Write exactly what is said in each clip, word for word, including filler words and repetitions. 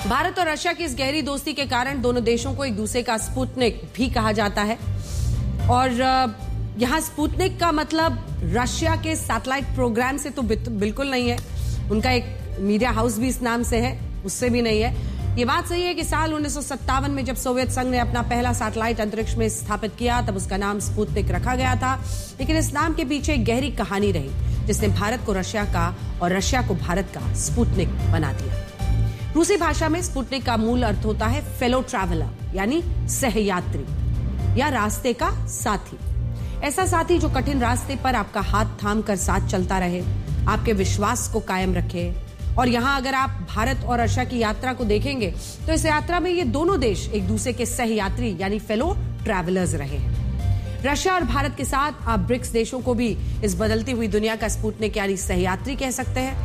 भारत और रशिया की इस गहरी दोस्ती के कारण दोनों देशों को एक दूसरे का स्पुतनिक भी कहा जाता है। और यहाँ स्पुतनिक का मतलब रशिया के सैटेलाइट प्रोग्राम से तो बिल्कुल नहीं है। उनका एक मीडिया हाउस भी इस नाम से है, उससे भी नहीं है। ये बात सही है कि साल उन्नीस सौ सत्तावन में जब सोवियत संघ ने अपना पहला सैटेलाइट अंतरिक्ष में स्थापित किया तब उसका नाम स्पुतनिक रखा गया था। लेकिन इस नाम के पीछे एक गहरी कहानी रही जिसने भारत को रशिया का और रशिया को भारत का स्पुतनिक बना दिया। रूसी भाषा में स्पुतनिक का मूल अर्थ होता है फेलो ट्रैवलर, यानी सहयात्री या रास्ते का साथी। ऐसा साथी जो कठिन रास्ते पर आपका हाथ थाम कर साथ चलता रहे, आपके विश्वास को कायम रखे। और यहां अगर आप भारत और रशिया की यात्रा को देखेंगे तो इस यात्रा में ये दोनों देश एक दूसरे के सहयात्री यानी फेलो ट्रैवलर्स रहे हैं। रशिया और भारत के साथ आप ब्रिक्स देशों को भी इस बदलती हुई दुनिया का स्पुतनिक यानी सहयात्री कह सकते हैं।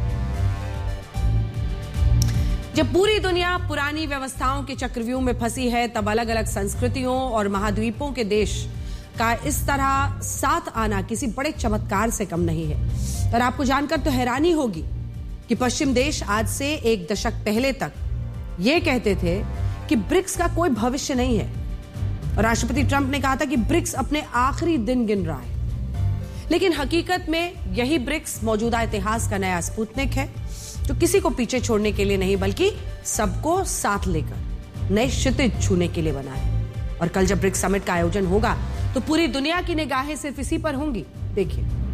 जब पूरी दुनिया पुरानी व्यवस्थाओं के चक्रव्यूह में फंसी है तब अलग अलग संस्कृतियों और महाद्वीपों के देश का इस तरह साथ आना किसी बड़े चमत्कार से कम नहीं है। और आपको जानकर तो हैरानी होगी कि पश्चिम देश आज से एक दशक पहले तक ये कहते थे कि ब्रिक्स का कोई भविष्य नहीं है। और राष्ट्रपति ट्रंप ने कहा था कि ब्रिक्स अपने आखिरी दिन गिन रहा है। लेकिन हकीकत में यही ब्रिक्स मौजूदा इतिहास का नया स्पुतनिक है जो किसी को पीछे छोड़ने के लिए नहीं बल्कि सबको साथ लेकर नए क्षितिज छूने के लिए बना है। और कल जब ब्रिक्स समिट का आयोजन होगा तो पूरी दुनिया की निगाहें सिर्फ इसी पर होंगी। देखिए।